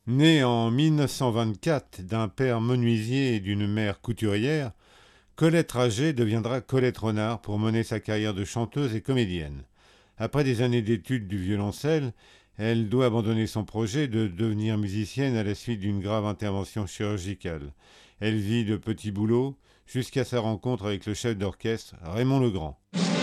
Née en 1924 d'un père menuisier et d'une mère couturière, Colette Raget deviendra Colette Renard pour mener sa carrière de chanteuse et comédienne. Après des années d'études du violoncelle, elle doit abandonner son projet de devenir musicienne à la suite d'une grave intervention chirurgicale. Elle vit de petits boulots jusqu'à sa rencontre avec le chef d'orchestre Raymond Legrand.